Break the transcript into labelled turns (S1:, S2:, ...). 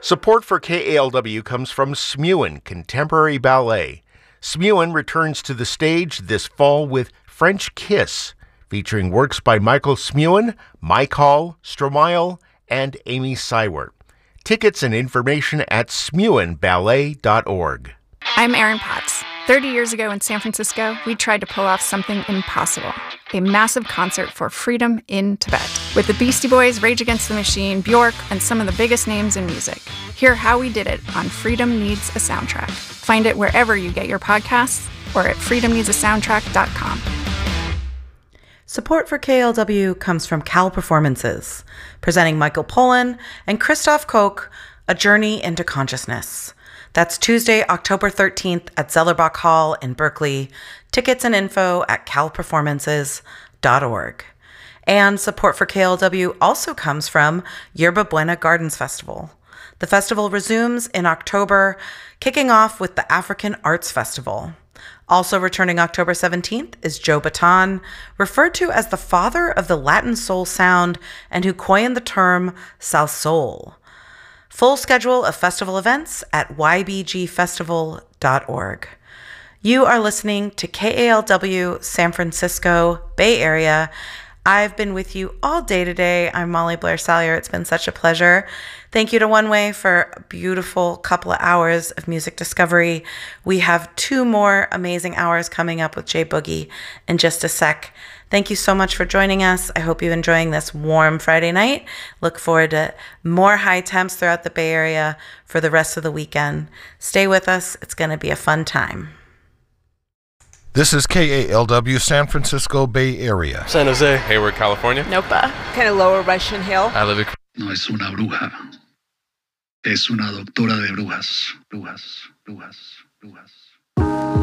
S1: Support for KALW comes from Smuin Contemporary Ballet. Smuin returns to the stage this fall with French Kiss, featuring works by Michael Smuin, Mike Hall, Stromae, and Amy Seiwert. Tickets and information at smuinballet.org.
S2: I'm Erin Potts. 30 years ago in San Francisco, we tried to pull off something impossible. A massive concert for freedom in Tibet. With the Beastie Boys, Rage Against the Machine, Bjork, and some of the biggest names in music. Hear how we did it on Freedom Needs a Soundtrack. Find it wherever you get your podcasts or at freedomneedsasoundtrack.com.
S3: Support for KLW comes from Cal Performances, presenting Michael Pollan and Christoph Koch, A Journey into Consciousness. That's Tuesday, October 13th at Zellerbach Hall in Berkeley. Tickets and info at calperformances.org. And support for KLW also comes from Yerba Buena Gardens Festival. The festival resumes in October, kicking off with the African Arts Festival. Also returning October 17th is Joe Bataan, referred to as the father of the Latin soul sound and who coined the term salsoul. Full schedule of festival events at ybgfestival.org. You are listening to KALW San Francisco Bay Area. I've been with you all day today. I'm Molly Blair Salyer. It's been such a pleasure. Thank you to One Way for a beautiful couple of hours of music discovery. We have 2 more amazing hours coming up with Jay Boogie in just a sec. Thank you so much for joining us. I hope you're enjoying this warm Friday night. Look forward to more high temps throughout the Bay Area for the rest of the weekend. Stay with us. It's going to be a fun time.
S4: This is KALW San Francisco Bay Area.
S5: San Jose, Hayward, California.
S6: Nopa, kind of lower Russian Hill.
S5: I live in...
S7: No es una bruja. Es una doctora de brujas. Brujas, brujas, brujas.